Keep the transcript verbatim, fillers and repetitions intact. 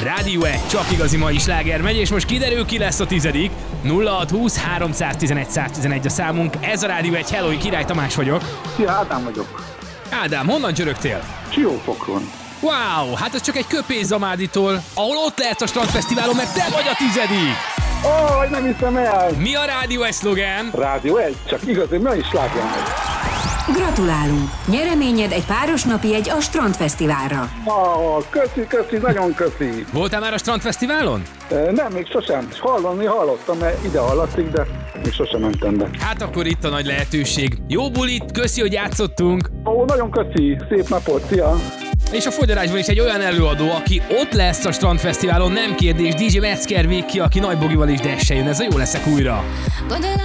Rádió egy, csak igazi mai sláger megy, és most kiderül, ki lesz a tizedik. nulla hat húsz háromszáztizenegy száztizenegy a számunk. Ez a Rádió egy, hello, Király Tamás vagyok. Szia, Ádám vagyok. Ádám, honnan csörögtél? Siófokon. Wow, hát ez csak egy köpés Zamáditól, ahol ott lehetsz a Strandfesztiválon, mert te vagy a tizedik! Ó, oh, nem hiszem el! Mi a Rádió egy szlogán? Rádió egy, csak igazi mai sláger megy. Gratulálunk! Nyereményed egy páros napi egy a Strandfesztiválra. Oh, köszi, köszi, nagyon köszi. Voltál már a Strandfesztiválon? Nem, még sosem. Hallani hallottam, mert ide hallatszik, de még sosem mentem be. Hát akkor itt a nagy lehetőség. Jó bulit, köszi, hogy játszottunk. Ó, nagyon köszi, szép napot, szia! És a Fogyarásban is egy olyan előadó, aki ott lesz a Strandfesztiválon, nem kérdés, dé dzsé Metzger Viki, aki Nagy Bogival is desse jön. Ez a Jó leszek újra.